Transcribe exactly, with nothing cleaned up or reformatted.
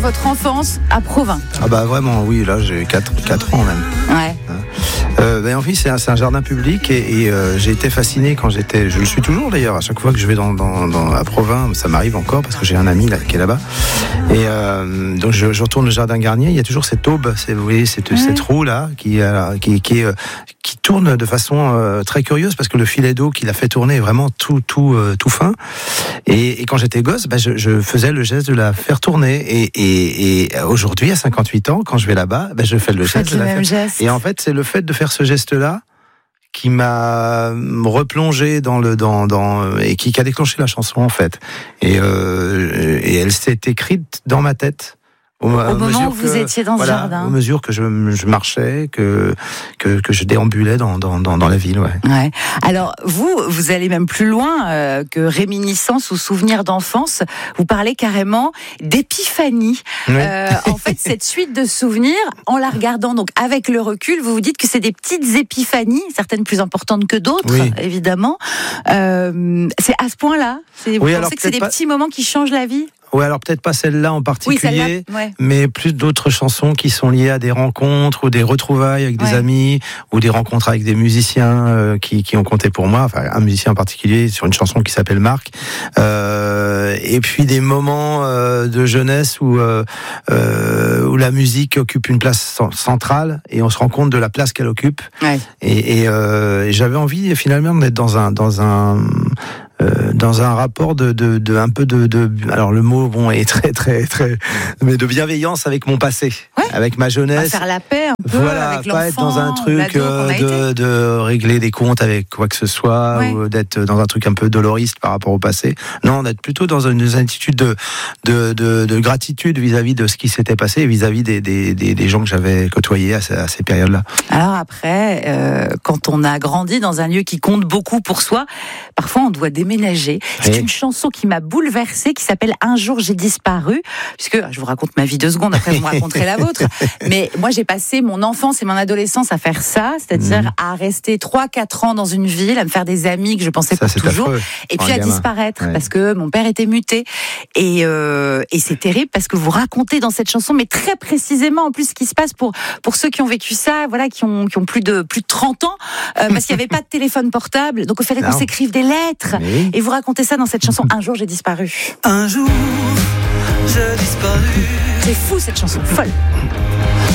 votre enfance à Provins. Ah bah vraiment, oui, là j'ai quatre ans même. Ouais. Euh, ben, en fait, c'est un, c'est un jardin public et, et euh, j'ai été fasciné quand j'étais, je le suis toujours d'ailleurs, à chaque fois que je vais dans, dans, dans à Provins, ça m'arrive encore parce que j'ai un ami là, qui est là-bas. Et euh, donc je, je retourne au jardin Garnier, il y a toujours cette aube, c'est, vous voyez, cette, ouais. cette roue là qui, euh, qui, qui, euh, qui tourne de façon euh, très curieuse parce que le filet d'eau qui l'a fait tourner est vraiment tout, tout, euh, tout fin. Et, et quand j'étais gosse, ben, je, je faisais le geste de la faire tourner. Et, et, et aujourd'hui, à cinquante-huit ans, quand je vais là-bas, ben, je fais le geste de la faire. Geste. Et en fait, c'est le fait de faire ce geste-là qui m'a replongé dans le dans dans et qui, qui a déclenché la chanson en fait. Et euh, et elle s'est écrite dans ma tête. Au, au moment où que, vous étiez dans voilà, ce jardin. Au mesure que je, je marchais, que, que, que je déambulais dans, dans, dans, dans la ville. Ouais. Ouais. Alors, vous, vous allez même plus loin euh, que réminiscence ou souvenir d'enfance. Vous parlez carrément d'épiphanie. Ouais. Euh, en fait, cette suite de souvenirs, en la regardant donc avec le recul, vous vous dites que c'est des petites épiphanies, certaines plus importantes que d'autres, oui. évidemment. Euh, c'est à ce point-là. C'est, vous oui, pensez que c'est des pas... petits moments qui changent la vie ? Ouais, alors peut-être pas celle-là en particulier, oui, ouais. mais plus d'autres chansons qui sont liées à des rencontres ou des retrouvailles avec des ouais. amis ou des rencontres avec des musiciens euh, qui, qui ont compté pour moi. Enfin, un musicien en particulier sur une chanson qui s'appelle Marc. Euh, et puis des moments euh, de jeunesse où euh, euh, où la musique occupe une place centrale et on se rend compte de la place qu'elle occupe. Ouais. Et, et, euh, et j'avais envie finalement d'être dans un dans un Euh, dans un rapport de, de, de un peu de, de, alors le mot bon est très très très, mais de bienveillance avec mon passé, ouais. avec ma jeunesse. Pas faire la paix un peu voilà, avec pas l'enfant, être dans un truc euh, de, de régler des comptes avec quoi que ce soit, ouais. ou d'être dans un truc un peu doloriste par rapport au passé. Non, d'être plutôt dans une, une attitude de, de, de, de gratitude vis-à-vis de ce qui s'était passé et vis-à-vis des, des, des, des gens que j'avais côtoyés à, ces, à ces périodes-là. Alors après, euh, quand on a grandi dans un lieu qui compte beaucoup pour soi, parfois on doit déménager. C'est une chanson qui m'a bouleversée, qui s'appelle Un jour j'ai disparu, puisque je vous raconte ma vie deux secondes, après vous me raconterez la vôtre. Mais moi j'ai passé mon enfance et mon adolescence à faire ça, c'est-à-dire mmh. à rester trois quatre ans dans une ville, à me faire des amis que je pensais ça, pour toujours, affreux. Et puis à gamin. disparaître, ouais. parce que mon père était muté. Et, euh, et c'est terrible parce que vous racontez dans cette chanson, mais très précisément en plus ce qui se passe pour, pour ceux qui ont vécu ça, voilà, qui ont, qui ont plus, de, plus de trente ans, euh, parce qu'il n'y avait pas de téléphone portable, donc il fallait qu'on s'écrive des lettres. Oui. Et vous racontez ça dans cette chanson, Un jour j'ai disparu. Un jour j'ai disparu. C'est fou cette chanson, folle.